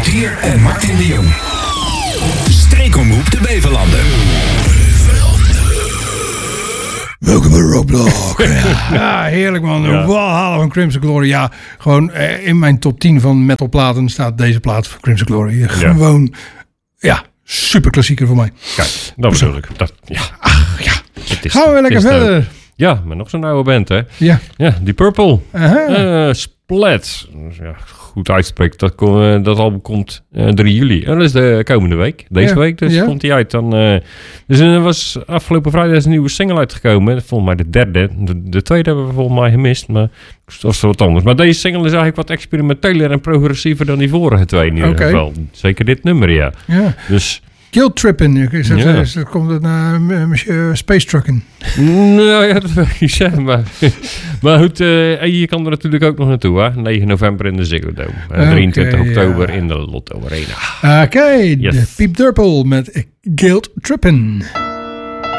Portier en Martin de Jong. Streekomroep de Beverlanden. Welkom bij Roadblock. Ja, heerlijk man. Ja. Wow, van Crimson Glory. Ja, gewoon in mijn top 10 van metalplaten staat deze plaat van Crimson Glory. Gewoon, ja, super klassieker voor mij. Kijk, dat bedoel ik. Ja. Ach, ja. Gaan we weer lekker verder. Ja, maar nog zo'n oude band, hè? Ja. Ja, die Purple. Splat. Ja, goed uitspreekt. Dat album komt 3 juli. En dat is de komende week. Deze week dus komt die uit. Dan, dus er was afgelopen vrijdag een nieuwe single uitgekomen. Volgens mij de derde. De tweede hebben we volgens mij gemist. Maar dat was wat anders. Maar deze single is eigenlijk wat experimenteler en progressiever dan die vorige twee in ieder geval. Zeker dit nummer, ja. Dus... Guilt Trippin', komt het naar Space Truckin'. Nou ja, dat weet ik niet zeggen, maar goed, je kan er natuurlijk ook nog naartoe, hè? 9 november in de Ziggo Dome. 23 oktober in de Lotto Arena. Oké, de Piep Durple met Guilt Trippin'.